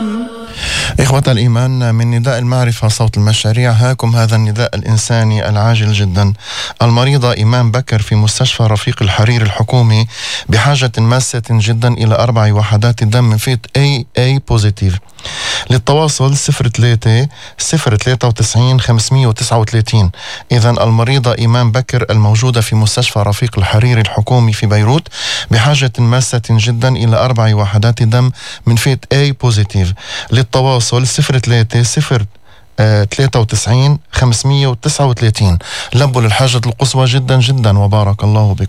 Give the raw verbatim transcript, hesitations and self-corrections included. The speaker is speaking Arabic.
الدم. إخوة الإيمان، من نداء المعرفة صوت المشاريع، هاكم هذا النداء الإنساني العاجل جدا. المريضة إيمان بكر في مستشفى رفيق الحرير الحكومي بحاجة ماسة جدا إلى أربع وحدات دم من فئة إيه إيه بوزيتيف. للتواصل صفر ثلاثة صفر ثلاثة وتسعين خمسمية وتسعة وثلاثين. إذن المريضة إيمان بكر الموجودة في مستشفى رفيق الحرير الحكومي في بيروت بحاجة ماسة جدا إلى أربع وحدات دم من فئة A بوزيتيف. للتواصل صفر ثلاثة صفر ثلاثة وتسعين خمسمية وتسعة وثلاثين. لبوا للحاجة القصوى جدا جدا، وبارك الله بكم.